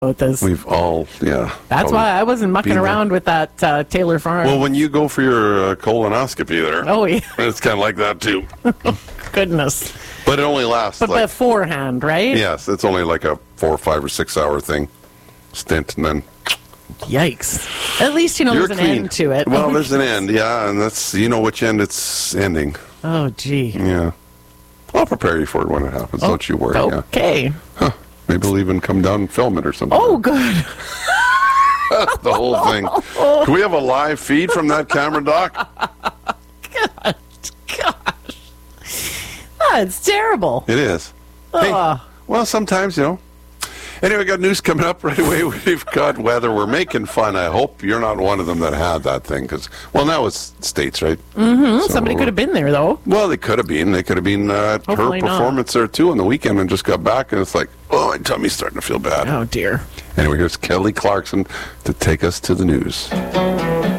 about this. We've all, yeah. That's why I wasn't mucking around with that Taylor Farm. Well, when you go for your colonoscopy there, oh, yeah. it's kind of like that too. Goodness. But it only lasts but beforehand, right? Yes, it's only like a 4 or 5 or 6 hour thing, stint, and then... Yikes. At least, there's an end to it. Well, there's an end, yeah, and that's, which end it's ending. Oh, gee. Yeah. I'll prepare you for it when it happens. Don't you worry. Okay. Yeah. Huh. Maybe we'll even come down and film it or something. Oh, good. The whole thing. Do we have a live feed from that camera, Doc? Gosh. It's terrible. It is. Hey, well, sometimes, Anyway, we got news coming up right away. We've got weather. We're making fun. I hope you're not one of them that had that thing. Now it's States, right? Mm-hmm. So, somebody could have been there, though. Well, they could have been. They could have been at her performance there, too, on the weekend and just got back. And it's like, my tummy's starting to feel bad. Oh, dear. Anyway, here's Kelly Clarkson to take us to the news.